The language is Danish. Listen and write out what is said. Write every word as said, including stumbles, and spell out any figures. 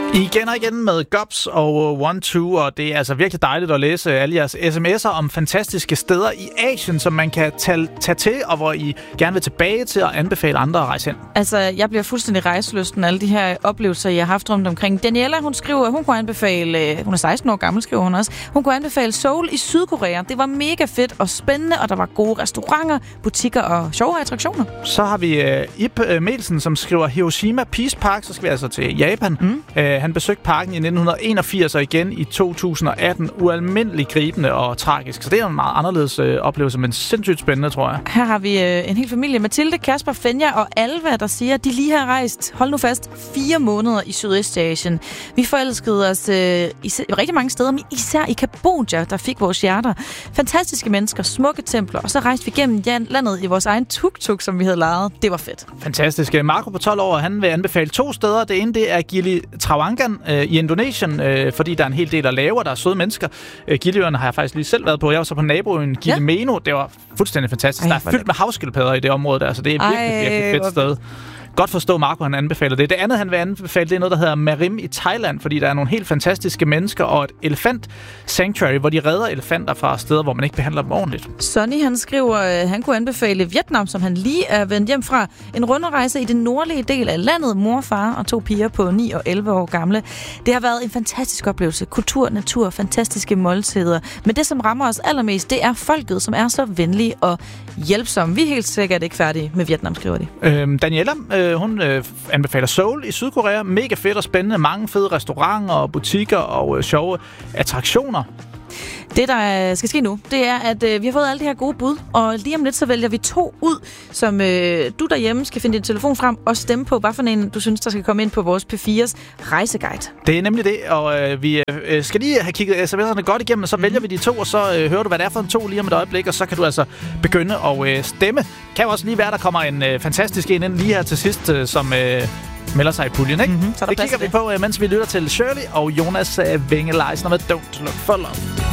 Igen og igen med Gobs og One Two, og det er altså virkelig dejligt at læse alle jeres sms'er om fantastiske steder i Asien, som man kan tage, tage til, og hvor I gerne vil tilbage til og anbefale andre at rejse hen. Altså, jeg bliver fuldstændig rejselysten af alle de her oplevelser, jeg har haft rundt omkring. Daniela, hun skriver, at hun kunne anbefale, hun er seksten år gammel, skriver hun også, hun kunne anbefale Seoul i Sydkorea. Det var mega fedt og spændende, og der var gode restauranter, butikker og sjove attraktioner. Så har vi uh, Ip uh, Melsen, som skriver Hiroshima Peace Park, så skal vi altså til Japan. Mm. Uh, han besøgte parken i nitten enogfirs og igen i to tusind og atten. Ualmindeligt gribende og tragisk. Så det er en meget anderledes uh, oplevelse, men sindssygt spændende, tror jeg. Her har vi uh, en hel familie. Mathilde, Kasper, Fenja og Alva, der siger, at de lige har rejst, hold nu fast, fire måneder i Sydøstasien. Vi forelskede os uh, i rigtig mange steder, men især i Kambodja, der fik vores hjerter. Fantastiske mennesker, smukke templer, og så rejste vi gennem landet i vores egen tuk-tuk, som vi havde lejet. Det var fedt. Fantastisk. Marco på tolv år, han vil anbefale to steder. Det ene, det er Gili Trawangan øh, i Indonesien, øh, fordi der er en hel del at lave, og der er søde mennesker. Øh, Giliøerne har jeg faktisk lige selv været på. Jeg var så på naboen Gili Meno. Det var fuldstændig fantastisk. Ej, der er fyldt med havskildpadder i det område der, så det er virkelig, Ej, virkelig fedt sted. Godt forstå, Marco, han anbefaler det. Det andet, han vil anbefale, det er noget, der hedder Marim i Thailand, fordi der er nogle helt fantastiske mennesker og et elefant sanctuary, hvor de redder elefanter fra steder, hvor man ikke behandler dem ordentligt. Sonny, han skriver, at han kunne anbefale Vietnam, som han lige er vendt hjem fra. En rundrejse i den nordlige del af landet. Mor, far og to piger på ni og elleve år gamle. Det har været en fantastisk oplevelse. Kultur, natur, fantastiske måltider. Men det, som rammer os allermest, det er folket, som er så venlige og hjælpsomme. Vi er helt sikkert ikke færdige med Vietnam, skriver de. Øhm, Daniela, øh, hun øh, anbefaler Seoul i Sydkorea. Mega fedt og spændende. Mange fede restauranter og butikker og øh, sjove attraktioner. Det, der skal ske nu, det er, at øh, vi har fået alle de her gode bud, og lige om lidt, så vælger vi to ud, som øh, du derhjemme skal finde din telefon frem og stemme på, hvad for en, du synes, der skal komme ind på vores P fires rejseguide. Det er nemlig det, og øh, vi øh, skal lige have kigget sms'erne godt igennem, og så mm. vælger vi de to, og så øh, hører du, hvad det er for en to lige om et øjeblik, og så kan du altså begynde at øh, stemme. Kan jo også lige være, der kommer en øh, fantastisk en ind lige her til sidst, øh, som... Øh, melder sig i puljen, ikke? Mm-hmm, så det kigger vi på, mens vi lytter til Shirley og Jonas Vinge Leisner med Don't Look for Love.